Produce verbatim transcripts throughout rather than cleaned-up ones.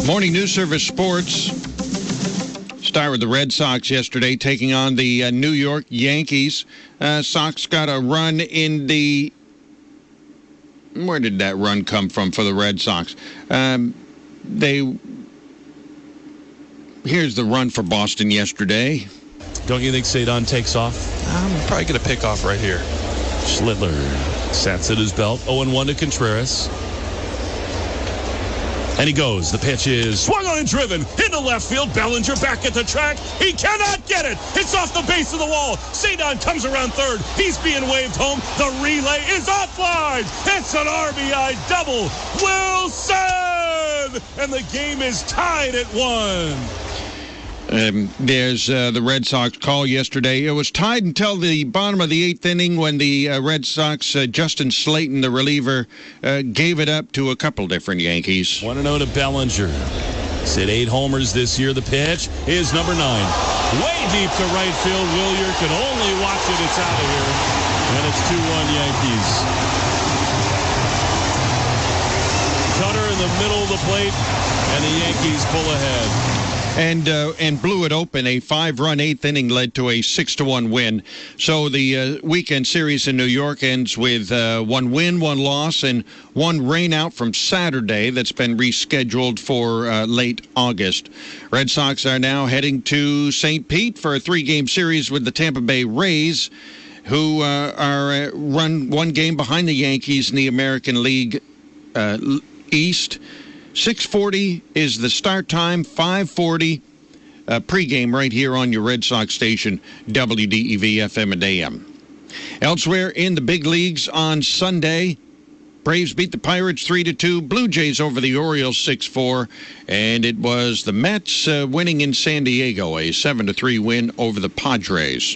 Morning News Service Sports. Start with the Red Sox yesterday taking on the uh, New York Yankees. Uh, Sox got a run in the... Where did that run come from for the Red Sox? Um, they... Here's the run for Boston yesterday. Don't you think Cedon takes off? I'm probably going to pick off right here. Schlittler sets at his belt. oh and one to Contreras. And he goes. The pitch is swung on and driven into left field. Bellinger back at the track. He cannot get it. It's off the base of the wall. Cedon comes around third. He's being waved home. The relay is offline. It's an R B I double. Wilson! And the game is tied at one. Um, there's uh, the Red Sox call yesterday. It was tied until the bottom of the eighth inning when the uh, Red Sox, uh, Justin Slayton, the reliever, uh, gave it up to a couple different Yankees. one and oh to Bellinger. He's hit eight homers this year. The pitch is number nine. Way deep to right field. Willier can only watch it. It's out of here. And it's two one Yankees. Cutter in the middle of the plate, and the Yankees pull ahead. And uh, and blew it open. A five-run eighth inning led to a six to one win. So the uh, weekend series in New York ends with uh, one win, one loss, and one rain out from Saturday that's been rescheduled for uh, late August. Red Sox are now heading to Saint Pete for a three-game series with the Tampa Bay Rays, who uh, are uh, run one game behind the Yankees in the American League uh, East. six forty is the start time, five forty uh, pregame right here on your Red Sox station, W D E V F M and A M. Elsewhere in the big leagues on Sunday, Braves beat the Pirates three to two, Blue Jays over the Orioles six four, and it was the Mets uh, winning in San Diego, a seven to three win over the Padres.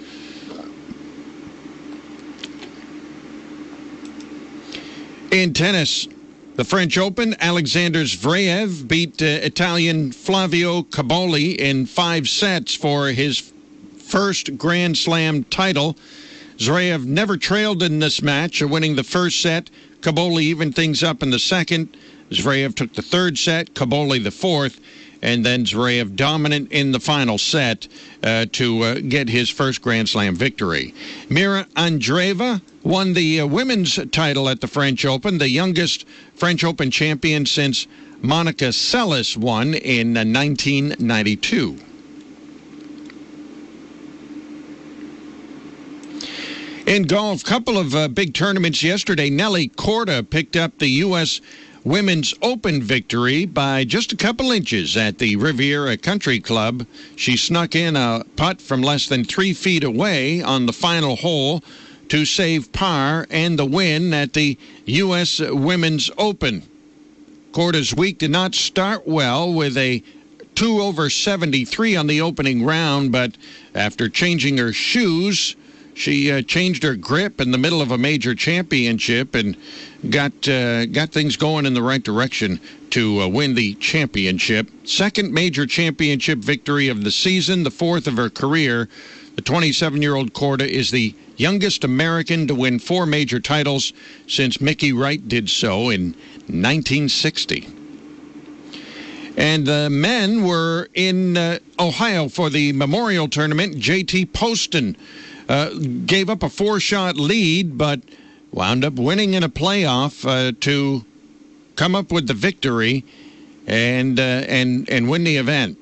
In tennis, the French Open, Alexander Zverev beat uh, Italian Flavio Caboli in five sets for his first Grand Slam title. Zverev never trailed in this match, winning the first set. Caboli evened things up in the second. Zverev took the third set, Caboli the fourth, and then Zverev dominant in the final set uh, to uh, get his first Grand Slam victory. Mira Andreeva won the uh, women's title at the French Open, the youngest French Open champion since Monica Seles won in uh, nineteen ninety-two. In golf, couple of uh, big tournaments yesterday. Nelly Korda picked up the U S Women's Open victory by just a couple inches at the Riviera Country Club. She snuck in a putt from less than three feet away on the final hole to save par and the win at the U S Women's Open. Korda's week did not start well with a two over seventy-three on the opening round, but after changing her shoes, she uh, changed her grip in the middle of a major championship and got uh, got things going in the right direction to uh, win the championship. Second major championship victory of the season, the fourth of her career. The twenty-seven-year-old Korda is the youngest American to win four major titles since Mickey Wright did so in nineteen sixty. And the men were in uh, Ohio for the Memorial Tournament. J T Poston Uh, gave up a four-shot lead, but wound up winning in a playoff uh, to come up with the victory and uh, and and win the event.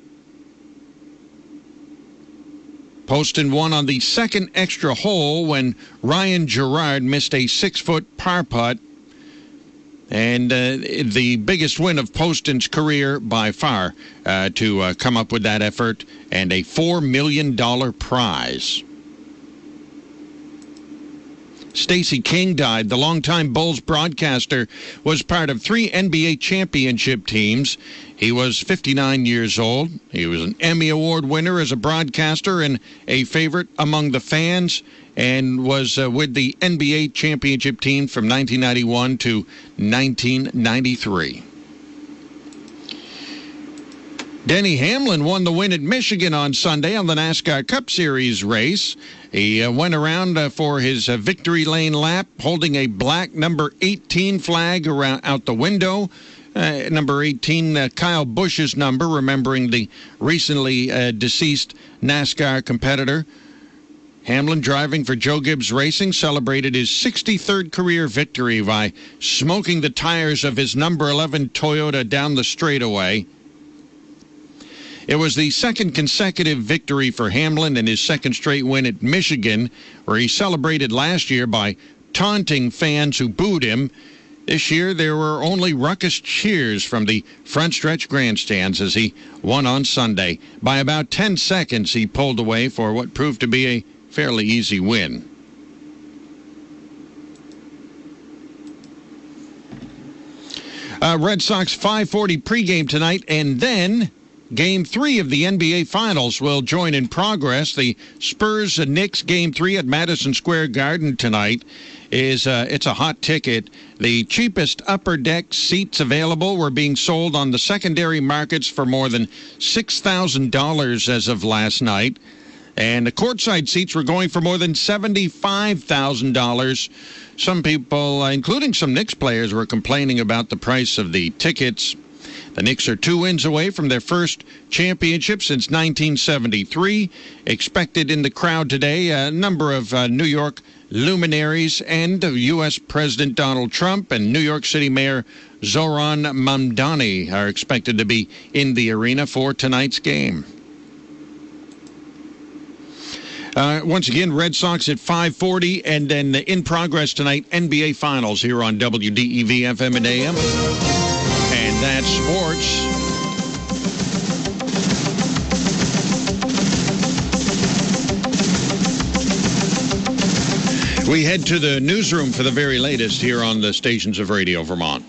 Poston won on the second extra hole when Ryan Gerard missed a six-foot par putt, and uh, the biggest win of Poston's career by far uh, to uh, come up with that effort and a four million dollars prize. Stacey King died. The longtime Bulls broadcaster was part of three N B A championship teams. He was fifty-nine years old. He was an Emmy Award winner as a broadcaster and a favorite among the fans, and was uh, with the N B A championship team from nineteen ninety-one to nineteen ninety-three. Denny Hamlin won the win at Michigan on Sunday on the NASCAR Cup Series race. He uh, went around uh, for his uh, victory lane lap, holding a black number eighteen flag around out the window. Uh, number eighteen, uh, Kyle Busch's number, remembering the recently uh, deceased NASCAR competitor. Hamlin, driving for Joe Gibbs Racing, celebrated his sixty-third career victory by smoking the tires of his number eleven Toyota down the straightaway. It was the second consecutive victory for Hamlin and his second straight win at Michigan, where he celebrated last year by taunting fans who booed him. This year, there were only ruckus cheers from the front stretch grandstands as he won on Sunday. By about ten seconds, he pulled away for what proved to be a fairly easy win. Uh, Red Sox five forty pregame tonight, and then Game three of the N B A Finals will join in progress. The Spurs-Knicks Game three at Madison Square Garden tonight is uh, it's a hot ticket. The cheapest upper deck seats available were being sold on the secondary markets for more than six thousand dollars as of last night. And the courtside seats were going for more than seventy-five thousand dollars. Some people, uh, including some Knicks players, were complaining about the price of the tickets. The Knicks are two wins away from their first championship since nineteen seventy-three. Expected in the crowd today, a number of uh, New York luminaries and U S President Donald Trump and New York City Mayor Zohran Mamdani are expected to be in the arena for tonight's game. Uh, once again, Red Sox at five forty, and then in progress tonight, N B A Finals here on W D E V F M and A M. And that's sports. We head to the newsroom for the very latest here on the stations of Radio Vermont.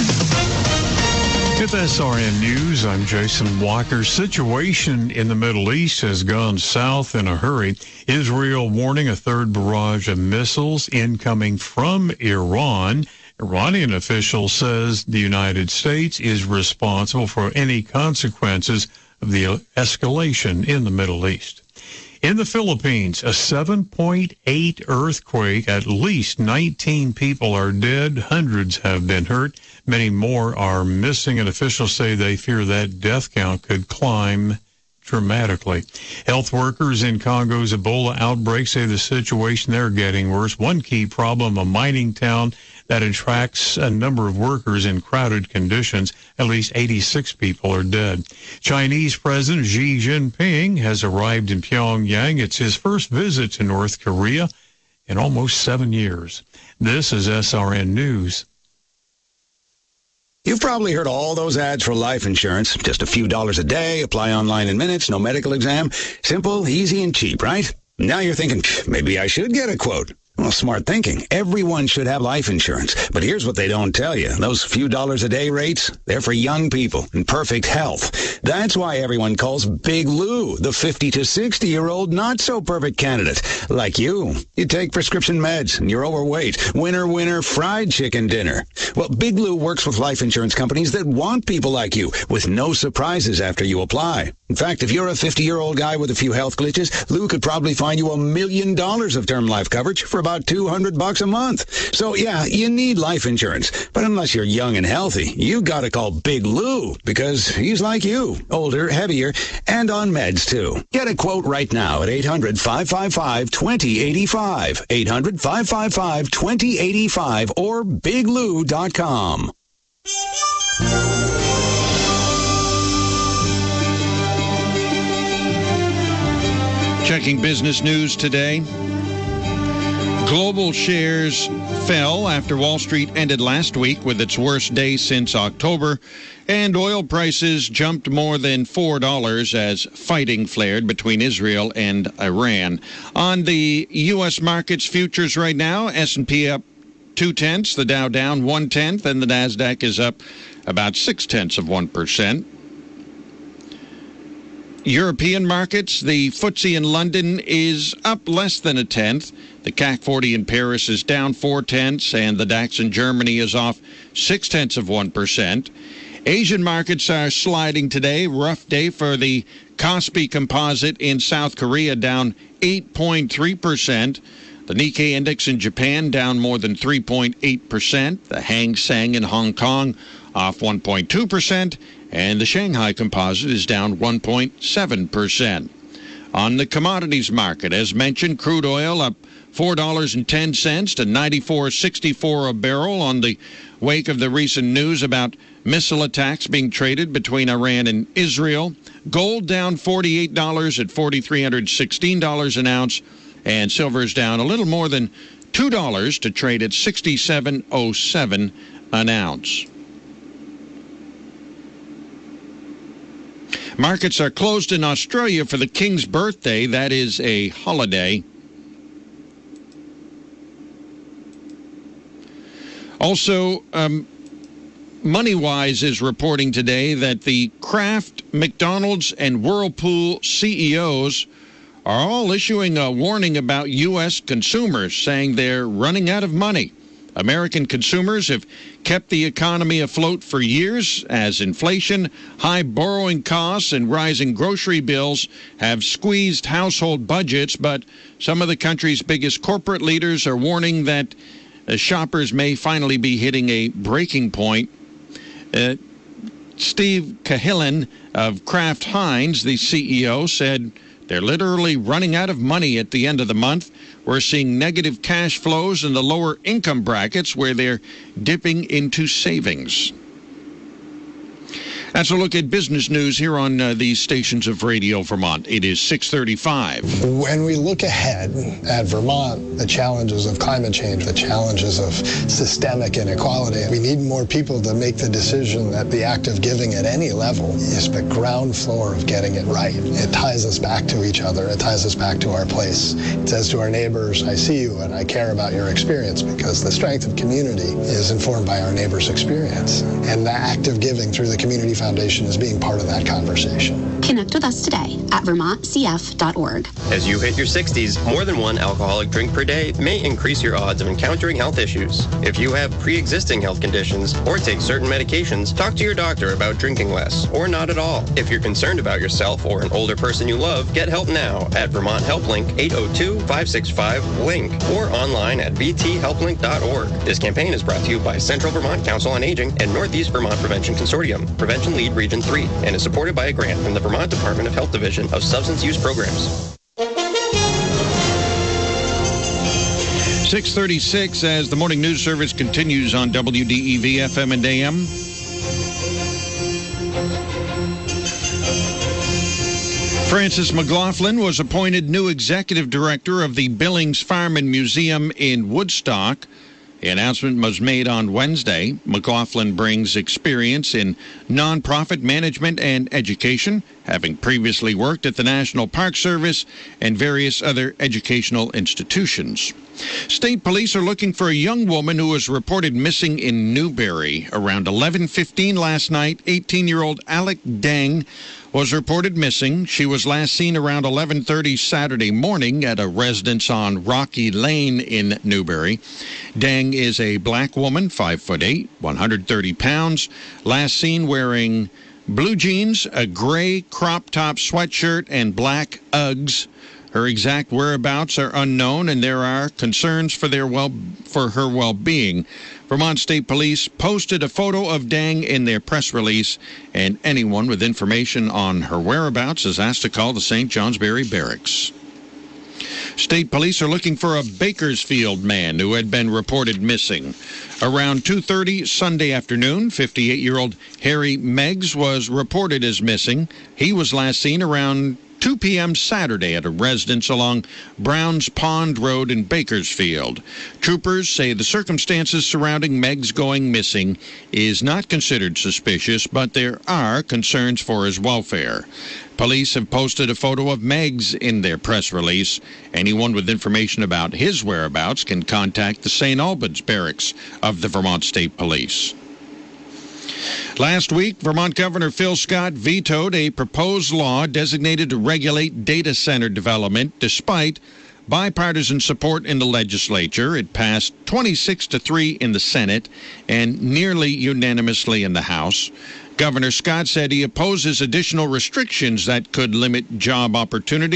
With S R N News, I'm Jason Walker. Situation in the Middle East has gone south in a hurry. Israel warning a third barrage of missiles incoming from Iran. Iranian official says the United States is responsible for any consequences of the escalation in the Middle East. In the Philippines, a seven point eight earthquake. At least nineteen people are dead. Hundreds have been hurt. Many more are missing, and officials say they fear that death count could climb dramatically. Health workers in Congo's Ebola outbreak say the situation there getting worse. One key problem, a mining town that attracts a number of workers in crowded conditions. At least eighty-six people are dead. Chinese President Xi Jinping has arrived in Pyongyang. It's his first visit to North Korea in almost seven years. This is S R N News. You've probably heard all those ads for life insurance. Just a few dollars a day, apply online in minutes, no medical exam. Simple, easy, and cheap, right? Now you're thinking, maybe I should get a quote. Well, smart thinking. Everyone should have life insurance. But here's what they don't tell you. Those few dollars a day rates, they're for young people in perfect health. That's why everyone calls Big Lou the fifty to sixty-year-old not-so-perfect candidate. Like you. You take prescription meds and you're overweight. Winner, winner, fried chicken dinner. Well, Big Lou works with life insurance companies that want people like you with no surprises after you apply. In fact, if you're a fifty-year-old guy with a few health glitches, Lou could probably find you a million dollars of term life coverage for about two hundred bucks a month. So yeah, you need life insurance. But unless you're young and healthy, you gotta call Big Lou because he's like you, older, heavier, and on meds too. Get a quote right now at eight hundred, five five five, two zero eight five, eight hundred, five five five, two zero eight five, or big lou dot com. Checking business news today. Global shares fell after Wall Street ended last week with its worst day since October, and oil prices jumped more than four dollars as fighting flared between Israel and Iran. On the U S markets futures right now, S and P up two-tenths, the Dow down one-tenth, and the NASDAQ is up about six-tenths of one percent. European markets, the F T S E in London is up less than a tenth. The C A C forty in Paris is down four-tenths, and the DAX in Germany is off six-tenths of one percent. Asian markets are sliding today. Rough day for the Kospi Composite in South Korea, down eight point three percent. The Nikkei index in Japan down more than three point eight percent. The Hang Seng in Hong Kong off one point two percent, and the Shanghai Composite is down one point seven percent. On the commodities market, as mentioned, crude oil up four dollars and ten cents to ninety-four sixty-four a barrel on the wake of the recent news about missile attacks being traded between Iran and Israel. Gold down forty-eight dollars at four thousand three hundred sixteen dollars an ounce, and silver is down a little more than two dollars to trade at sixty-seven oh seven an ounce. Markets are closed in Australia for the King's birthday. That is a holiday. Also, um, MoneyWise is reporting today that the Kraft, McDonald's, and Whirlpool C E Os are all issuing a warning about U S consumers, saying they're running out of money. American consumers have kept the economy afloat for years as inflation, high borrowing costs, and rising grocery bills have squeezed household budgets, but some of the country's biggest corporate leaders are warning that uh, shoppers may finally be hitting a breaking point. Uh, Steve Cahilan of Kraft Heinz, the C E O, said they're literally running out of money at the end of the month. We're seeing negative cash flows in the lower income brackets where they're dipping into savings. That's a look at business news here on uh, these stations of Radio Vermont. It is six thirty-five. When we look ahead at Vermont, the challenges of climate change, the challenges of systemic inequality, we need more people to make the decision that the act of giving at any level is the ground floor of getting it right. It ties us back to each other. It ties us back to our place. It says to our neighbors, I see you and I care about your experience, because the strength of community is informed by our neighbors' experience. And the act of giving through the Community Foundation is being part of that conversation. Connect with us today at vermont c f dot org. As you hit your sixties, more than one alcoholic drink per day may increase your odds of encountering health issues. If you have pre-existing health conditions or take certain medications, talk to your doctor about drinking less or not at all. If you're concerned about yourself or an older person you love, get help now at Vermont Help Link eight oh two, five six five, link or online at v t help link dot org. This campaign is brought to you by Central Vermont Council on Aging and Northeast Vermont Prevention Consortium, Prevention Lead Region three, and is supported by a grant from the Vermont Department of Health Division of Substance Use Programs. six thirty-six as the morning news service continues on W D E V F M and A M. Francis McLaughlin was appointed new executive director of the Billings Farm and Museum in Woodstock. The announcement was made on Wednesday. McLaughlin brings experience in nonprofit management and education, having previously worked at the National Park Service and various other educational institutions. State police are looking for a young woman who was reported missing in Newberry. Around eleven fifteen last night, eighteen-year-old Alec Deng was reported missing. She was last seen around eleven thirty Saturday morning at a residence on Rocky Lane in Newberry. Deng is a black woman, five foot eight, one hundred thirty pounds, last seen wearing blue jeans, a gray crop top sweatshirt, and black Uggs. Her exact whereabouts are unknown, and there are concerns for their well for her well-being. Vermont State Police posted a photo of Deng in their press release, and anyone with information on her whereabouts is asked to call the Saint Johnsbury Barracks. State police are looking for a Bakersfield man who had been reported missing. Around two thirty Sunday afternoon, fifty-eight-year-old Harry Meggs was reported as missing. He was last seen around two p.m. Saturday at a residence along Browns Pond Road in Bakersfield. Troopers say the circumstances surrounding Meggs going missing is not considered suspicious, but there are concerns for his welfare. Police have posted a photo of Meggs in their press release. Anyone with information about his whereabouts can contact the Saint Albans Barracks of the Vermont State Police. Last week, Vermont Governor Phil Scott vetoed a proposed law designated to regulate data center development despite bipartisan support in the legislature. It passed twenty-six to three in the Senate and nearly unanimously in the House. Governor Scott said he opposes additional restrictions that could limit job opportunities.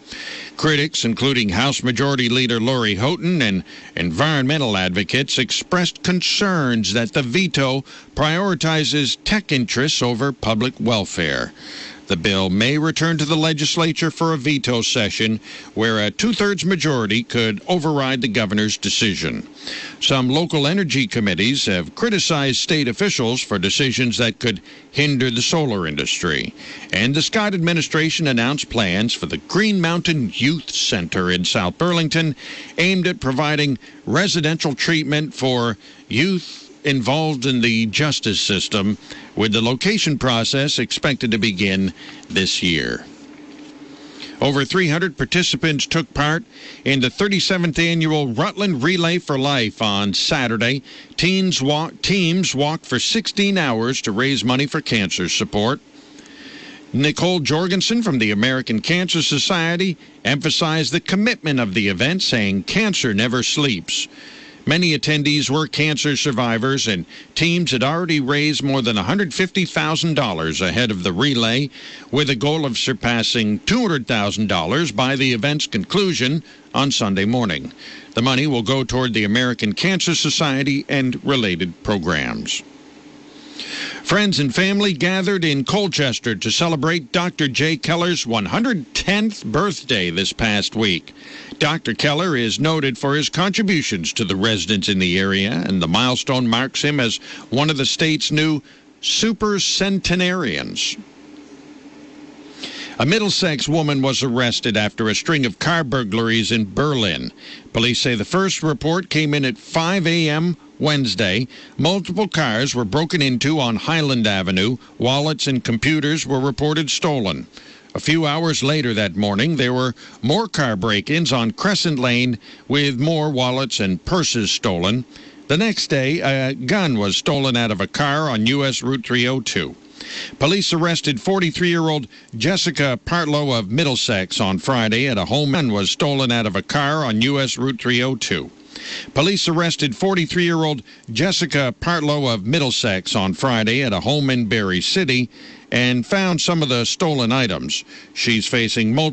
Critics, including House Majority Leader Lori Houghton and environmental advocates, expressed concerns that the veto prioritizes tech interests over public welfare. The bill may return to the legislature for a veto session where a two-thirds majority could override the governor's decision. Some local energy committees have criticized state officials for decisions that could hinder the solar industry. And the Scott administration announced plans for the Green Mountain Youth Center in South Burlington, aimed at providing residential treatment for youth involved in the justice system, with the location process expected to begin this year. Over three hundred participants took part in the thirty-seventh annual Rutland Relay for Life on Saturday. Teens walk, teams walked for sixteen hours to raise money for cancer support. Nicole Jorgensen from the American Cancer Society emphasized the commitment of the event, saying cancer never sleeps. Many attendees were cancer survivors, and teams had already raised more than one hundred fifty thousand dollars ahead of the relay, with a goal of surpassing two hundred thousand dollars by the event's conclusion on Sunday morning. The money will go toward the American Cancer Society and related programs. Friends and family gathered in Colchester to celebrate Doctor Jay Keller's one hundred tenth birthday this past week. Doctor Keller is noted for his contributions to the residents in the area, and the milestone marks him as one of the state's new super centenarians. A Middlesex woman was arrested after a string of car burglaries in Berlin. Police say the first report came in at five a.m. Wednesday. Multiple cars were broken into on Highland Avenue. Wallets and computers were reported stolen. A few hours later that morning, there were more car break-ins on Crescent Lane with more wallets and purses stolen. The next day, a gun was stolen out of a car on U S Route three oh two. Police arrested forty-three-year-old Jessica Partlow of Middlesex on Friday at a home. Gun was stolen out of a car on U S Route three oh two. Police arrested forty-three-year-old Jessica Partlow of Middlesex on Friday at a home in Berry City and found some of the stolen items. She's facing multiple